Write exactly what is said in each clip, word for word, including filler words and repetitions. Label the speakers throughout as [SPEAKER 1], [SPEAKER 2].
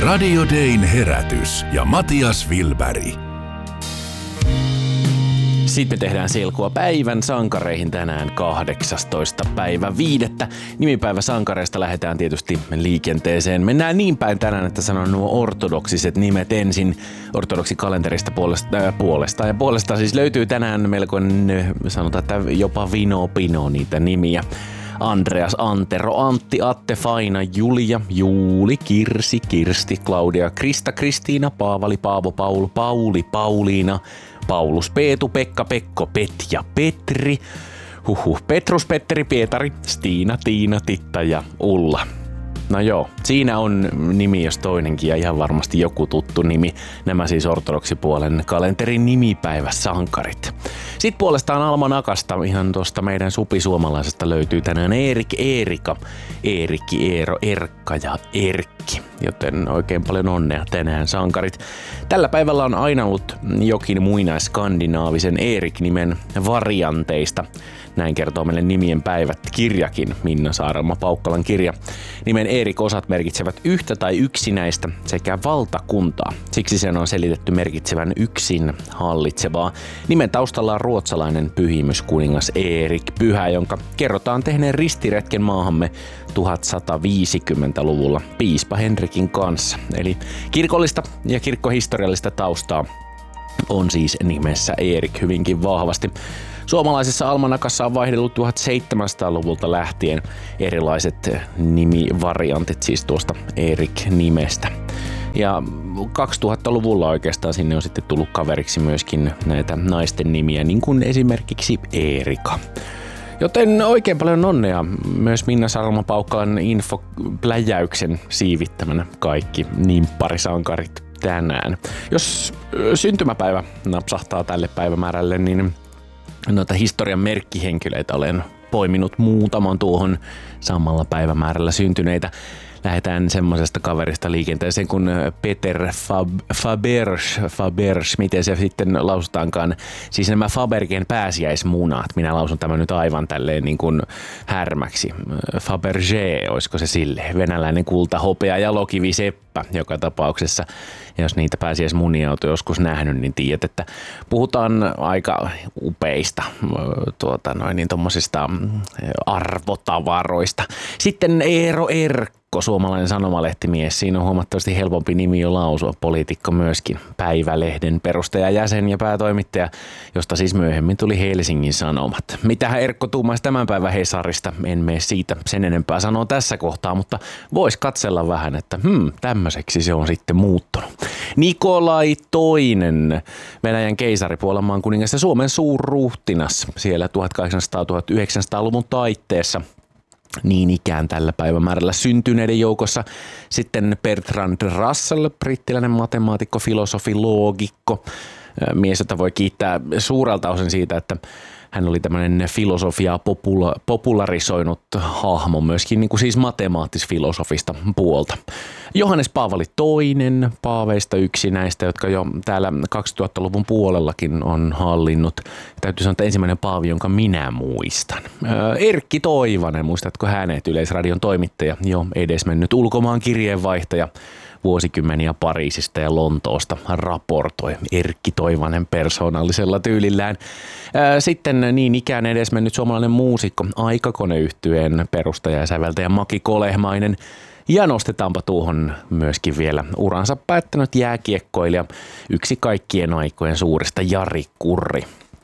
[SPEAKER 1] Radio Dayn herätys ja Matias Wilberg.
[SPEAKER 2] Sitten me tehdään selkoa päivän sankareihin tänään kahdeksastoista päivä viidettä. Nimipäivä sankareista lähdetään tietysti liikenteeseen. Mennään niin päin tänään, että sanon nuo ortodoksiset nimet ensin. Ortodoksikalenterista puolesta, äh, puolesta. Ja puolesta siis löytyy tänään melkoinen, sanotaan, että jopa vino pino niitä nimiä. Andreas, Antero, Antti, Atte, Faina, Julia, Juuli, Kirsi, Kirsti, Claudia, Krista, Kristiina, Paavali, Paavo, Paulu, Pauli, Pauliina, Paulus, Peetu, Pekka, Pekko, Petja, Petri, huhhuh, Petrus, Petteri, Pietari, Stiina, Tiina, Titta ja Ulla. No joo, siinä on nimi jos toinenkin ja ihan varmasti joku tuttu nimi. Nämä siis ortodoksipuolen kalenterin nimipäiväsankarit. Sitten puolestaan Almanakasta, ihan tuosta meidän supisuomalaisesta löytyy tänään Eerik, Eerika, Eerikki, Eero, Erkka ja Erkki. Joten oikein paljon onnea tänään sankarit. Tällä päivällä on aina ollut jokin muinaiskandinaavisen Eerik-nimen varianteista. Näin kertoo meille nimien päivät kirjakin, Minna Saarelma Paukkalan kirja. Nimen Eerik-osat merkitsevät yhtä tai yksinäistä sekä valtakuntaa. Siksi sen on selitetty merkitsevän yksin hallitsevaa. Nimen taustalla on ruotsalainen pyhimyskuningas Eerik Pyhä, jonka kerrotaan tehneen ristiretken maahamme tuhatsataviisikymmentäluvulla piispa Henrikin kanssa. Eli kirkollista ja kirkkohistoriallista taustaa on siis nimessä Eerik hyvinkin vahvasti. Suomalaisessa almanakassa on vaihdellut tuhatseitsemänsataaluvulta lähtien erilaiset nimivariantit siis tuosta Eerik-nimestä. Ja kaksituhattaluvulla oikeastaan sinne on sitten tullut kaveriksi myöskin näitä naisten nimiä, niin kuin esimerkiksi Eerika. Joten oikein paljon onnea myös Minna Saarelma Paukkalan infopläjäyksen siivittämänä kaikki nimpparisankarit tänään. Jos syntymäpäivä napsahtaa tälle päivämäärälle, niin noita historian merkkihenkilöitä olen poiminut muutaman tuohon samalla päivämäärällä syntyneitä. Lähdetään semmoisesta kaverista liikenteeseen kuin Peter Fab- Faberge, Faberge, miten se sitten lausutaankaan. Siis nämä Fabergen pääsiäismunat. Minä lausun tämän nyt aivan tälleen niin kuin härmäksi. Faberge, olisiko se sille? Venäläinen kulta, hopea ja lokivi seppä joka tapauksessa. Ja jos niitä pääsiäismunia olet joskus nähnyt, niin tiedät, että puhutaan aika upeista tuota, noin, niin tommosista arvotavaroista. Sitten Eero Erkko, suomalainen sanomalehtimies. Siinä on huomattavasti helpompi nimi jo lausua. Poliitikko myöskin, Päivälehden perustajajäsen ja päätoimittaja, josta siis myöhemmin tuli Helsingin Sanomat. Mitähän Erkko tuumaisi tämän päivän Hesarista? En mene siitä sen enempää sanoa tässä kohtaa, mutta vois katsella vähän, että hmm, tämmöiseksi se on sitten muuttunut. Nikolai toinen, Venäjän keisari, Puolan maan kuningas ja Suomen suurruhtinas siellä tuhatkahdeksansataa-tuhatyhdeksänsataaluvun taitteessa. Niin ikään tällä päivämäärällä syntyneiden joukossa sitten Bertrand Russell, brittiläinen matemaatikko, filosofi, loogikko. Mies, jota voi kiittää suurelta osin siitä, että hän oli tämmöinen filosofiaa popula- popularisoinut hahmo, myöskin niin kuin siis matemaattis-filosofista puolta. Johannes Paavali toinen, paaveista yksi näistä, jotka jo täällä kaksituhattaluvun puolellakin on hallinnut. Täytyy sanoa, että ensimmäinen paavi, jonka minä muistan. Erkki Toivanen, muistatko hänet, Yleisradion toimittaja, jo edesmennyt ulkomaan kirjeenvaihtaja. Vuosikymmeniä Pariisista ja Lontoosta raportoi Erkki Toivanen persoonallisella tyylillään. Sitten niin ikään edesmennyt suomalainen muusikko, Aikakoneyhtyeen perustaja ja säveltäjä Maki Kolehmainen. Ja nostetaanpa tuohon myöskin vielä uransa päättänyt jääkiekkoilija, yksi kaikkien aikojen suurista Jari Kurri.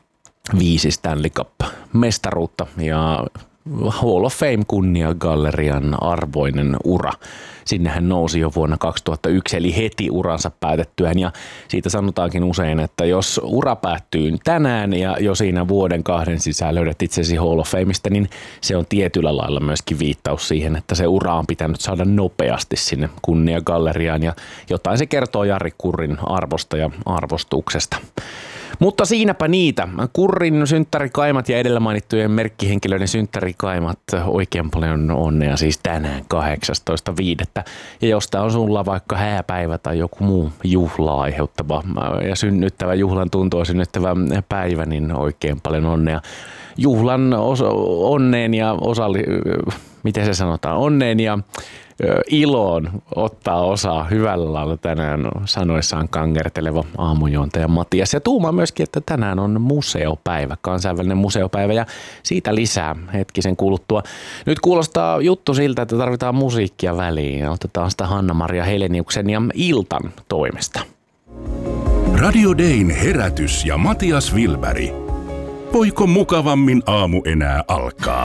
[SPEAKER 2] Viisi Stanley Cup-mestaruutta ja Hall of Fame -kunniagallerian arvoinen ura. Sinne hän nousi jo vuonna kaksituhattayksi, eli heti uransa päätettyään, ja siitä sanotaankin usein, että jos ura päättyy tänään ja jo siinä vuoden kahden sisään löydät itsesi Hall of Fameista, niin se on tietyllä lailla myöskin viittaus siihen, että se ura on pitänyt saada nopeasti sinne kunniagalleriaan, ja jotain se kertoo Jari Kurrin arvosta ja arvostuksesta. Mutta siinäpä niitä. Kurrin synttärikaimat ja edellä mainittujen merkkihenkilöiden synttärikaimat. Oikein paljon onnea siis tänään kahdeksastoista viidettä. Ja jos tää on sulla vaikka hääpäivä tai joku muu juhlaa aiheuttava ja synnyttävä, juhlan tuntua synnyttävä päivä, niin oikein paljon onnea. Juhlan osa- onneen ja osalli... Miten se sanotaan? Onneen ja iloon ottaa osaa hyvällä lailla tänään sanoissaan kangerteleva aamujuontaja Matias. Ja tuumaa myöskin, että tänään on museopäivä, kansainvälinen museopäivä ja siitä lisää hetkisen kuluttua. Nyt kuulostaa juttu siltä, että tarvitaan musiikkia väliin ja otetaan sitä Hanna-Maria Heleniuksen ja Iltan toimesta.
[SPEAKER 1] Radio Dayn herätys ja Matias Wilberg. Voiko mukavammin aamu enää alkaa?